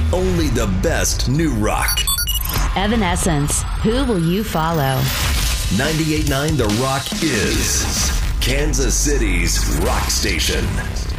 only the best new rock. Evanescence, who will you follow? 98.9 The Rock is Kansas City's rock station.